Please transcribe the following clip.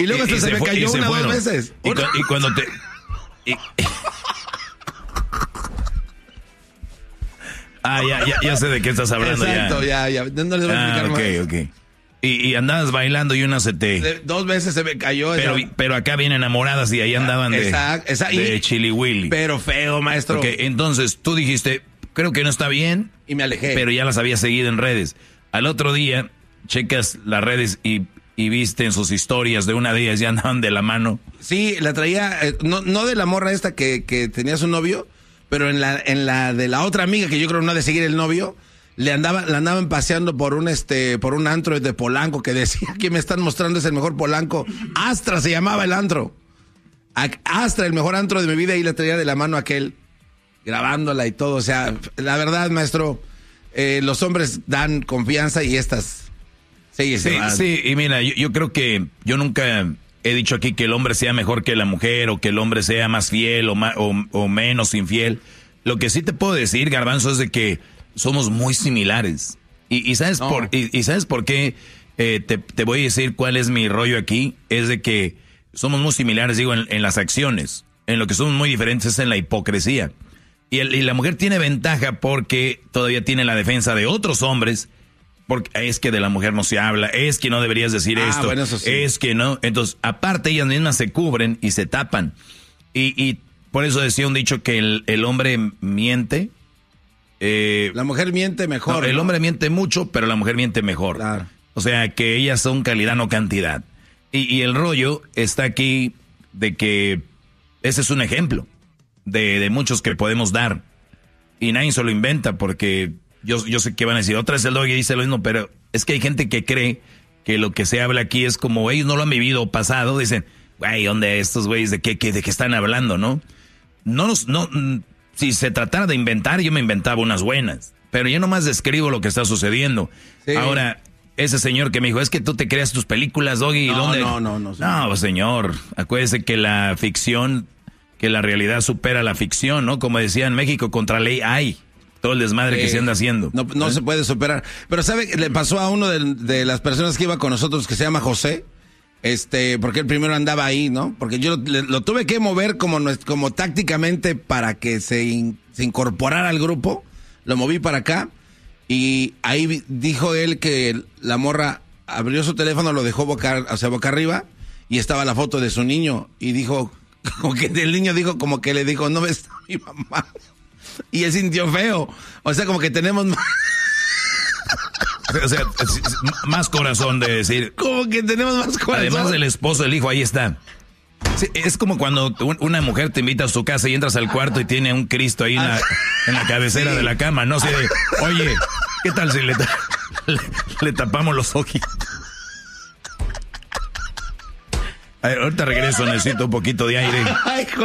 Y luego se me cayó una o dos veces. Y cuando te... ya sé de qué estás hablando. Exacto, ya. No les voy a explicar más. Ok. Y andabas bailando y una se te... 2 veces se me cayó. Pero acá bien enamoradas y ahí andaban de Chili Willy. Pero feo, maestro. Ok, entonces tú dijiste, creo que no está bien. Y me alejé. Pero ya las había seguido en redes. Al otro día, checas las redes y viste en sus historias de una de ellas, ya andaban de la mano. Sí, la traía, no de la morra esta que tenía su novio, pero en la de la otra amiga que yo creo no ha de seguir el novio, la andaban paseando por un antro de Polanco que decía que me están mostrando es el mejor Polanco. Astra se llamaba el antro. Astra, el mejor antro de mi vida, y la traía de la mano aquel, grabándola y todo. O sea, la verdad, maestro, los hombres dan confianza y estas... Sí, y mira, yo creo que yo nunca he dicho aquí que el hombre sea mejor que la mujer o que el hombre sea más fiel o menos infiel. Lo que sí te puedo decir, Garbanzo, es de que somos muy similares. ¿Y sabes por qué? Te voy a decir cuál es mi rollo aquí. Es de que somos muy similares, digo, en las acciones. En lo que somos muy diferentes es en la hipocresía. Y la mujer tiene ventaja porque todavía tiene la defensa de otros hombres. Porque es que de la mujer no se habla, es que no deberías decir esto, bueno, eso sí. Es que no. Entonces, aparte ellas mismas se cubren y se tapan. Y por eso decía un dicho que el hombre miente. La mujer miente mejor. No, el hombre miente mucho, pero la mujer miente mejor. Claro. O sea, que ellas son calidad, no cantidad. Y el rollo está aquí de que ese es un ejemplo de muchos que podemos dar. Y nadie se lo inventa porque... Yo sé que van a decir, otra vez el Doggy dice lo mismo, pero es que hay gente que cree que lo que se habla aquí es como ellos no lo han vivido o pasado, dicen, güey, ¿dónde estos güeyes de qué están hablando, no? Si se tratara de inventar, yo me inventaba unas buenas, pero yo nomás describo lo que está sucediendo. Sí. Ahora, ese señor que me dijo, es que tú te creas tus películas, Doggy, ¿dónde? No. No, señor, acuérdese que la ficción, que la realidad supera la ficción, ¿no? Como decía en México, contra ley hay. Todo el desmadre que se anda haciendo. No se puede superar. Pero ¿sabe? Le pasó a uno de las personas que iba con nosotros, que se llama José, porque él primero andaba ahí, ¿no? Porque yo lo tuve que mover como tácticamente para que se incorporara al grupo. Lo moví para acá y ahí dijo él que la morra abrió su teléfono, lo dejó boca arriba y estaba la foto de su niño y dijo, como que el niño dijo, como que le dijo, no ves a mi mamá. Y él sintió feo. O sea, como que tenemos más... O sea, más corazón de decir... Como que tenemos más corazón. Además del esposo, el hijo, ahí está. Sí, es como cuando una mujer te invita a su casa y entras al cuarto y tiene un Cristo ahí en la cabecera de la cama. No sé, oye, ¿qué tal si le tapamos los ojitos? A ver, ahorita regreso, necesito un poquito de aire.